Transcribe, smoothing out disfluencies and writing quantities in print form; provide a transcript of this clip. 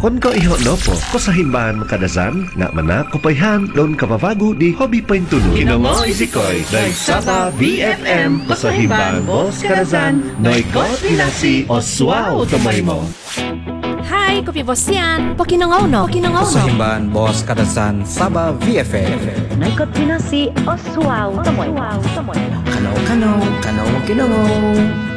Kon ko iho nopo, ko sa himbahan makadasan, nga manak kupayhan, lon kapabago di hobby pa intulog. Kinongo isikoy, dahil Saba BFM, ko sa himbahan boss kadasan, noy ko tinasi oswaw tumay mo. Hi, Kopi Boss yan. Pakinangaw no. Sahimban Boss Kadasan Saba VFM. Naikot pinasi Oswaw Tamoy. Kanaw, kinangaw.